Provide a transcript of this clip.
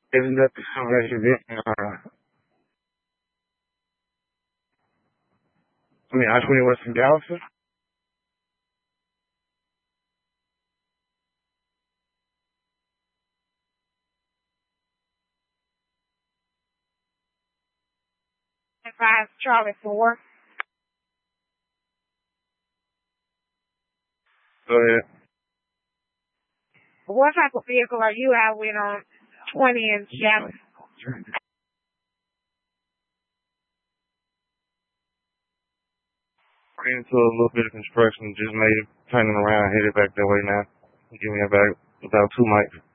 Isn't that the conversation been? I mean, I-20 West from Galveston? Five Charlie 4. Go ahead. What type of vehicle are you out with on 20 and Galveston? Ran into a little bit of construction, just made it, turning around, headed back that way now. Give me about 2 mics.